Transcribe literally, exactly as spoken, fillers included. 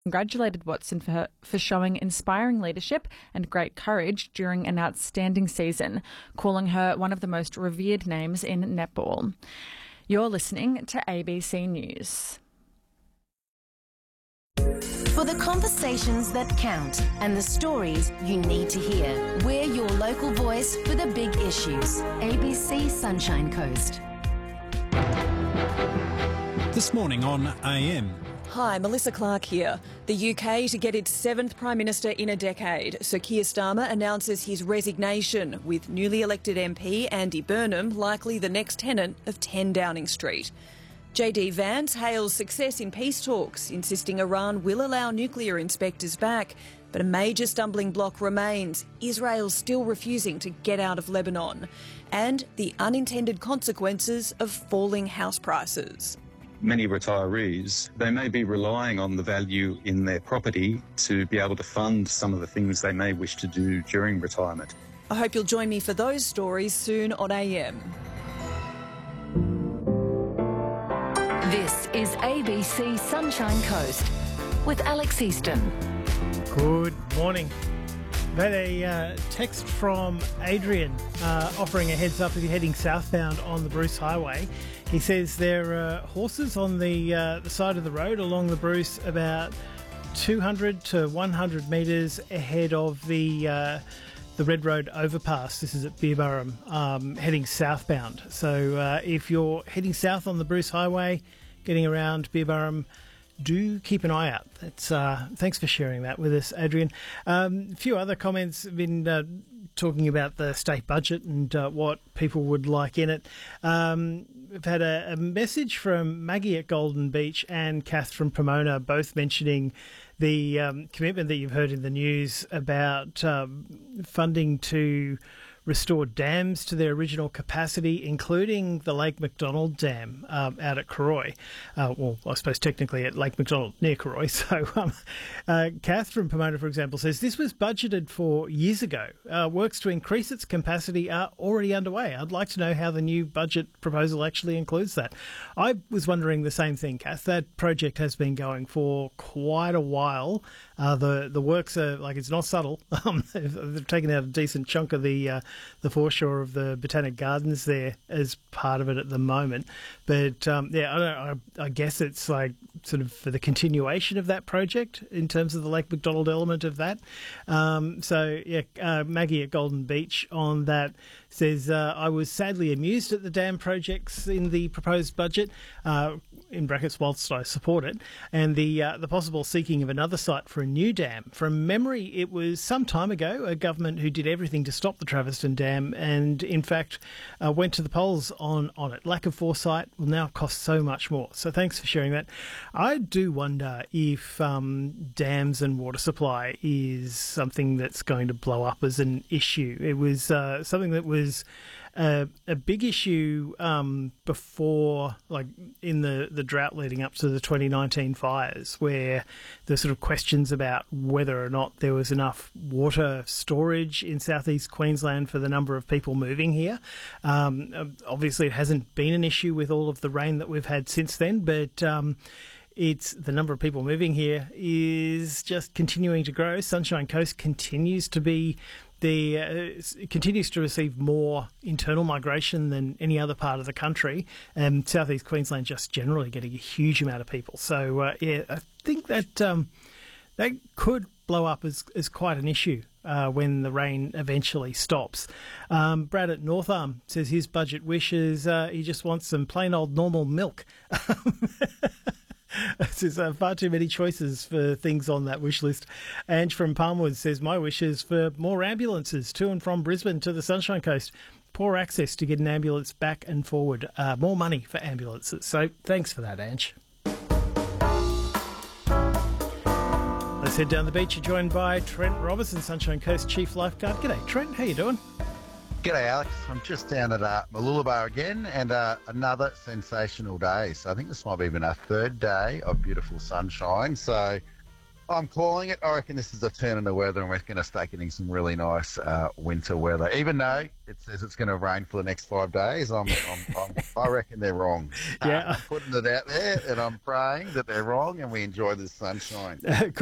congratulated Watson for, her, for showing inspiring leadership and great courage during an outstanding season, calling her one of the most revered names in netball. You're listening to A B C News. For the conversations that count and the stories you need to hear, we're your local voice for the big issues. A B C Sunshine Coast. This morning on A M. Hi, Melissa Clark here. The U K to get its seventh Prime Minister in a decade. Sir Keir Starmer announces his resignation, with newly elected M P Andy Burnham likely the next tenant of ten Downing Street. J D Vance hails success in peace talks, insisting Iran will allow nuclear inspectors back. But a major stumbling block remains: Israel still refusing to get out of Lebanon. And the unintended consequences of falling house prices. Many retirees, they may be relying on the value in their property to be able to fund some of the things they may wish to do during retirement. I hope you'll join me for those stories soon on A M. This is A B C Sunshine Coast with Alex Easton. Good morning. I've had a uh, text from Adrian uh, offering a heads up if you're heading southbound on the Bruce Highway. He says there are horses on the uh, the side of the road along the Bruce about two hundred to one hundred metres ahead of the uh, the Red Road overpass. This is at Beerburrum, um, heading southbound. So uh, if you're heading south on the Bruce Highway, getting around Beerburrum, do keep an eye out. That's, uh, thanks for sharing that with us, Adrian. Um, a few other comments have been uh, talking about the state budget and uh, what people would like in it. Um, we've had a, a message from Maggie at Golden Beach and Kath from Pomona, both mentioning the um, commitment that you've heard in the news about um, funding to restore dams to their original capacity, including the Lake McDonald Dam um, out at Cooroy. Uh, well, I suppose technically at Lake McDonald near Cooroy. So um, uh, Kath from Pomona, for example, says this was budgeted for years ago. Uh, works to increase its capacity are already underway. I'd like to know how the new budget proposal actually includes that. I was wondering the same thing, Kath. That project has been going for quite a while. Uh, the the works are, like, it's not subtle. Um, they've, they've taken out a decent chunk of the uh, the foreshore of the Botanic Gardens there as part of it at the moment. But um, yeah, I, don't, I, I guess it's like sort of for the continuation of that project in terms of the Lake McDonald element of that. Um, so yeah, uh, Maggie at Golden Beach on that says, uh, I was sadly amused at the dam projects in the proposed budget, uh, in brackets, whilst I support it, and the uh, the possible seeking of another site for a new dam. From memory, it was some time ago a government who did everything to stop the Traviston Dam and, in fact, uh, went to the polls on, on it. Lack of foresight will now cost so much more. So thanks for sharing that. I do wonder if um, dams and water supply is something that's going to blow up as an issue. It was uh, something that was was a, a big issue um, before, like in the, the drought leading up to the twenty nineteen fires, where the sort of questions about whether or not there was enough water storage in southeast Queensland for the number of people moving here. Um, obviously, it hasn't been an issue with all of the rain that we've had since then, but um, it's the number of people moving here is just continuing to grow. Sunshine Coast continues to be The uh, continues to receive more internal migration than any other part of the country, and southeast Queensland just generally getting a huge amount of people. So uh, yeah, I think that um, that could blow up as, as quite an issue uh, when the rain eventually stops. Um, Brad at North Arm says his budget wish is uh, he just wants some plain old normal milk. There's uh, far too many choices for things on that wish list. Ange from Palmwood says, my wish is for more ambulances to and from Brisbane to the Sunshine Coast. Poor access to get an ambulance back and forward. Uh, more money for ambulances. So thanks for that, Ange. Let's head down the beach. You're joined by Trent Robertson, Sunshine Coast Chief Lifeguard. G'day, Trent. How you doing? G'day, Alex. I'm just down at uh, Mooloolaba again, and uh, another sensational day. So I think this might be even our third day of beautiful sunshine. So I'm calling it. I reckon this is a turn in the weather, and we're going to start getting some really nice uh, winter weather. Even though it says it's going to rain for the next five days, I'm, I'm, I'm, I reckon they're wrong. Yeah. I'm putting it out there, and I'm praying that they're wrong, and we enjoy the sunshine.